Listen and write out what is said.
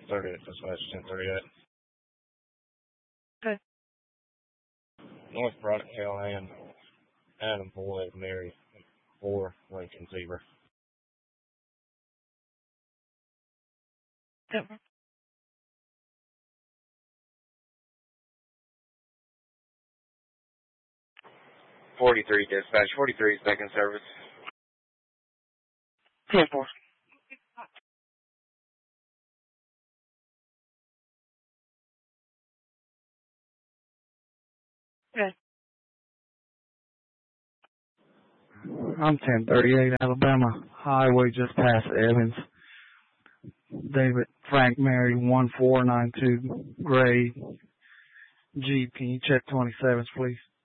30th, dispatch 1038. Okay. North Braddock Callahan, Adam Boyd, Mary, 4 Lincoln Zebra. Yep. 43 dispatch, 43 is back in service. 10-4. Okay. I'm 1038 Alabama Highway just past Evans. David Frank Mary 1492 Gray Jeep. Can you check 27s, please?